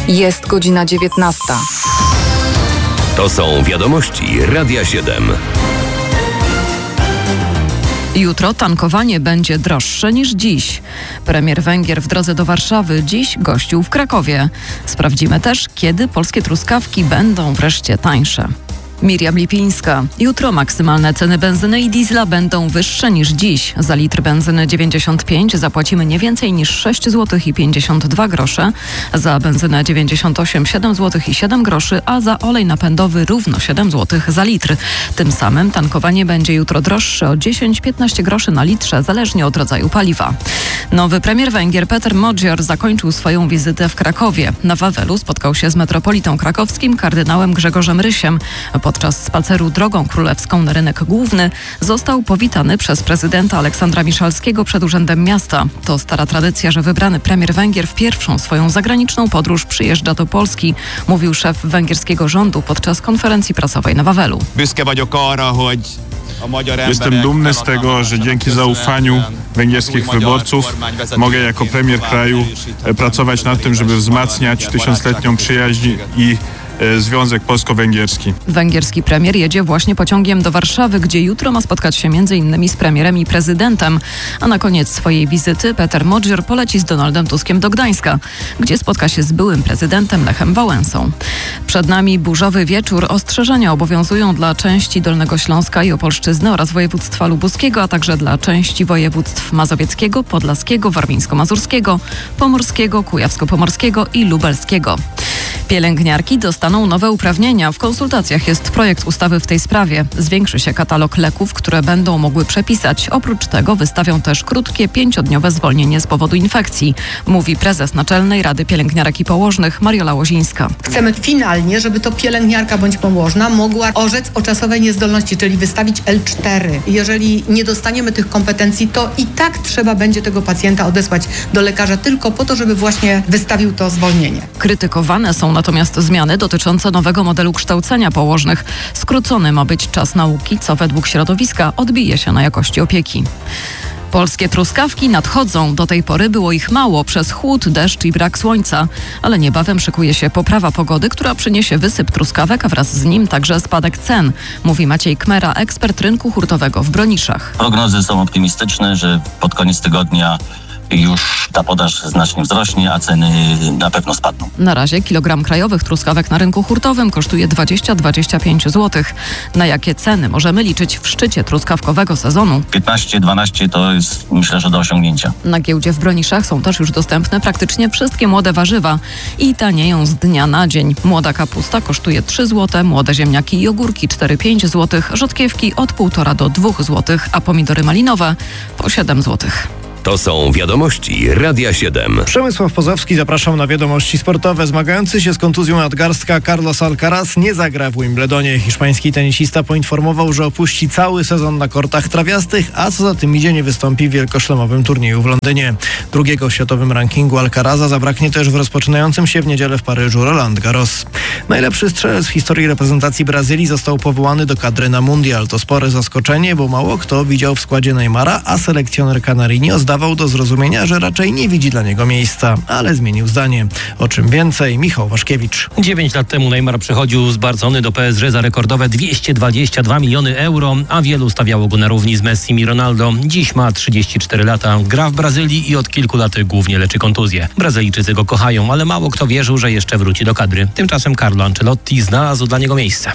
Jest godzina 19. To są wiadomości Radia 7. Jutro tankowanie będzie droższe niż dziś. Premier Węgier w drodze do Warszawy dziś gościł w Krakowie. Sprawdzimy też, kiedy polskie truskawki będą wreszcie tańsze. Miriam Lipińska. Jutro maksymalne ceny benzyny i diesla będą wyższe niż dziś. Za litr benzyny 95 zapłacimy nie więcej niż 6 zł i 52 grosze. Za benzynę 98 7 zł i 7 groszy, a za olej napędowy równo 7 zł za litr. Tym samym tankowanie będzie jutro droższe o 10-15 groszy na litrze, zależnie od rodzaju paliwa. Nowy premier Węgier Peter Modżor zakończył swoją wizytę w Krakowie. Na Wawelu spotkał się z metropolitą krakowskim kardynałem Grzegorzem Rysiem. Podczas spaceru Drogą Królewską na rynek główny został powitany przez prezydenta Aleksandra Miszalskiego przed Urzędem Miasta. To stara tradycja, że wybrany premier Węgier w pierwszą swoją zagraniczną podróż przyjeżdża do Polski, mówił szef węgierskiego rządu podczas konferencji prasowej na Wawelu. Jestem dumny z tego, że dzięki zaufaniu węgierskich wyborców mogę jako premier kraju pracować nad tym, żeby wzmacniać tysiącletnią przyjaźń i Związek Polsko-Węgierski. Węgierski premier jedzie właśnie pociągiem do Warszawy, gdzie jutro ma spotkać się m.in. z premierem i prezydentem. A na koniec swojej wizyty Peter Modżor poleci z Donaldem Tuskiem do Gdańska, gdzie spotka się z byłym prezydentem Lechem Wałęsą. Przed nami burzowy wieczór. Ostrzeżenia obowiązują dla części Dolnego Śląska i Opolszczyzny oraz województwa lubuskiego, a także dla części województw mazowieckiego, podlaskiego, warmińsko-mazurskiego, pomorskiego, kujawsko-pomorskiego i lubelskiego. Pielęgniarki dostaną nowe uprawnienia. W konsultacjach jest projekt ustawy w tej sprawie. Zwiększy się katalog leków, które będą mogły przepisać. Oprócz tego wystawią też krótkie 5-dniowe zwolnienie z powodu infekcji, mówi prezes Naczelnej Rady Pielęgniarek i Położnych Mariola Łozińska. Chcemy finalnie, żeby to pielęgniarka bądź położna mogła orzec o czasowej niezdolności, czyli wystawić L4. Jeżeli nie dostaniemy tych kompetencji, to i tak trzeba będzie tego pacjenta odesłać do lekarza tylko po to, żeby właśnie wystawił to zwolnienie. Krytykowane są natomiast zmiany dotyczące nowego modelu kształcenia położnych. Skrócony ma być czas nauki, co według środowiska odbije się na jakości opieki. Polskie truskawki nadchodzą. Do tej pory było ich mało przez chłód, deszcz i brak słońca. Ale niebawem szykuje się poprawa pogody, która przyniesie wysyp truskawek, a wraz z nim także spadek cen, mówi Maciej Kmera, ekspert rynku hurtowego w Broniszach. Prognozy są optymistyczne, że pod koniec tygodnia już ta podaż znacznie wzrośnie, a ceny na pewno spadną. Na razie kilogram krajowych truskawek na rynku hurtowym kosztuje 20-25 zł. Na jakie ceny możemy liczyć w szczycie truskawkowego sezonu? 15-12 to jest, myślę, że do osiągnięcia. Na giełdzie w Broniszach są też już dostępne praktycznie wszystkie młode warzywa i tanieją z dnia na dzień. Młoda kapusta kosztuje 3 zł, młode ziemniaki i ogórki 4-5 zł, rzodkiewki od 1,5 do 2 zł, a pomidory malinowe po 7 zł. To są wiadomości Radia 7. Przemysław Pozowski, zapraszam na wiadomości sportowe. Zmagający się z kontuzją nadgarstka Carlos Alcaraz nie zagra w Wimbledonie. Hiszpański tenisista poinformował, że opuści cały sezon na kortach trawiastych, a co za tym idzie, nie wystąpi w wielkoszlemowym turnieju w Londynie. Drugiego w światowym rankingu Alcaraza zabraknie też w rozpoczynającym się w niedzielę w Paryżu Roland Garros. Najlepszy strzelec w historii reprezentacji Brazylii został powołany do kadry na mundial. To spore zaskoczenie, bo mało kto widział w składzie Neymara, a selekcjoner Canarinho dawał do zrozumienia, że raczej nie widzi dla niego miejsca, ale zmienił zdanie. O czym więcej Michał Waszkiewicz. 9 lat temu Neymar przychodził z Barcony do PSG za rekordowe 222 miliony euro, a wielu stawiało go na równi z Messim i Ronaldo. Dziś ma 34 lata, gra w Brazylii i od kilku lat głównie leczy kontuzję. Brazylijczycy go kochają, ale mało kto wierzył, że jeszcze wróci do kadry. Tymczasem Carlo Ancelotti znalazł dla niego miejsce.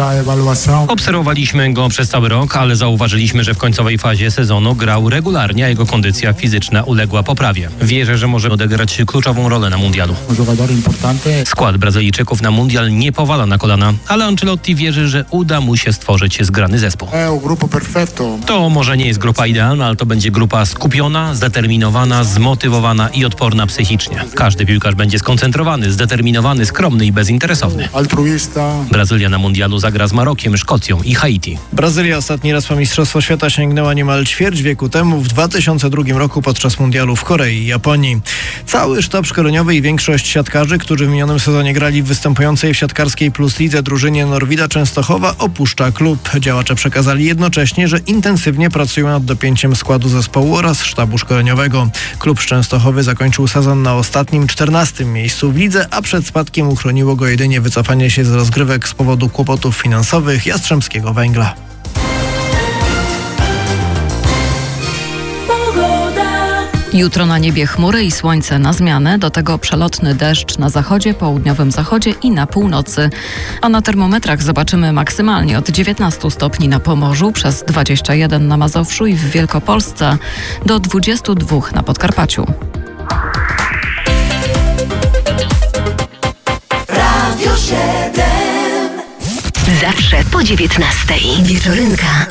Obserwowaliśmy go przez cały rok, ale zauważyliśmy, że w końcowej fazie sezonu grał regularnie, a jego kondycja fizyczna uległa poprawie. Wierzę, że może odegrać kluczową rolę na mundialu. Skład Brazylijczyków na mundial nie powala na kolana, ale Ancelotti wierzy, że uda mu się stworzyć zgrany zespół. To może nie jest grupa idealna, ale to będzie grupa skupiona, zdeterminowana, zmotywowana i odporna psychicznie. Każdy piłkarz będzie skoncentrowany, zdeterminowany, skromny i bezinteresowny. Brazylia na mundialu zagra z Marokiem, Szkocją i Haiti. Brazylia ostatni raz po Mistrzostwo Świata sięgnęła niemal ćwierć wieku temu w 2002 roku podczas mundialu w Korei i Japonii. Cały sztab szkoleniowy i większość siatkarzy, którzy w minionym sezonie grali w występującej w siatkarskiej Plus Lidze drużynie Norwida Częstochowa, opuszcza klub. Działacze przekazali jednocześnie, że intensywnie pracują nad dopięciem składu zespołu oraz sztabu szkoleniowego. Klub z Częstochowy zakończył sezon na ostatnim 14. miejscu w lidze, a przed spadkiem uchroniło go jedynie wycofanie się z rozgrywek z powodu kłopotów finansowych Jastrzębskiego Węgla. Jutro na niebie chmury i słońce na zmianę, do tego przelotny deszcz na zachodzie, południowym zachodzie i na północy. A na termometrach zobaczymy maksymalnie od 19 stopni na Pomorzu, przez 21 na Mazowszu i w Wielkopolsce, do 22 na Podkarpaciu. Radio 7. Zawsze po 19:00. Wieczorynka.